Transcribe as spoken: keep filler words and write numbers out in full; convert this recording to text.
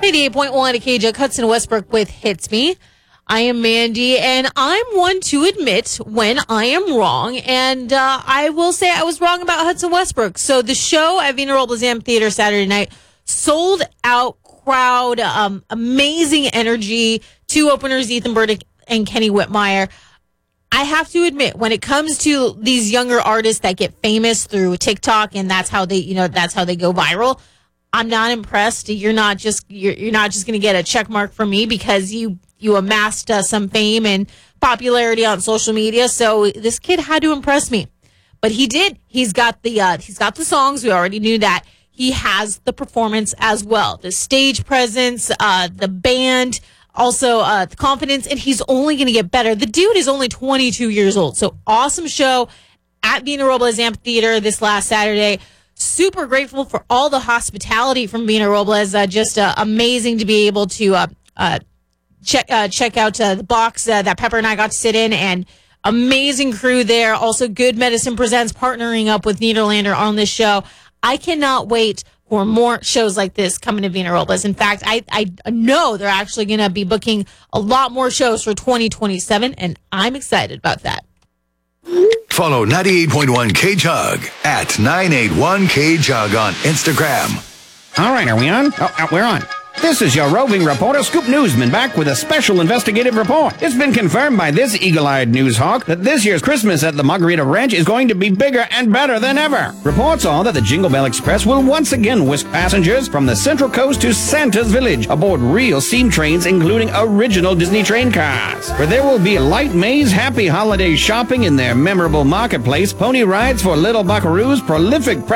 ninety-eight point one at K J Hudson Westbrook with Hits Me. I am Mandy, and I'm one to admit when I am wrong. And uh, I will say I was wrong about Hudson Westbrook. So the show at Vina Robles Amphitheater Saturday night, sold out crowd, um, amazing energy, two openers, Ethan Burdick and Kenny Whitmire. I have to admit, when it comes to these younger artists that get famous through TikTok, and that's how they, you know, that's how they go viral, I'm not impressed. You're not just you're, you're not just going to get a check mark from me because you you amassed uh, some fame and popularity on social media. So this kid had to impress me, but he did. He's got the uh, he's got the songs. We already knew that. He has the performance as well, the stage presence, uh, the band, also uh, the confidence, and he's only going to get better. The dude is only twenty-two years old. So awesome show at Vina Robles Amphitheater this last Saturday. Super grateful for all the hospitality from Vina Robles. Uh, just uh, amazing to be able to uh, uh, check uh, check out uh, the box uh, that Pepper and I got to sit in, and amazing crew there. Also, Good Medicine Presents partnering up with Nederlander on this show. I cannot wait for more shows like this coming to Vina Robles. In fact, I, I know they're actually going to be booking a lot more shows for twenty twenty-seven, and I'm excited about that. Follow ninety-eight point one K J U G at nine eight one K J U G on Instagram. All right, are we on? Oh, uh, we're on. This is your roving reporter, Scoop Newsman, back with a special investigative report. It's been confirmed by this eagle-eyed news hawk that this year's Christmas at the Margarita Ranch is going to be bigger and better than ever. Reports are that the Jingle Bell Express will once again whisk passengers from the Central Coast to Santa's Village aboard real steam trains, including original Disney train cars. Where there will be light maze, happy holiday shopping in their memorable marketplace, pony rides for little buckaroos, prolific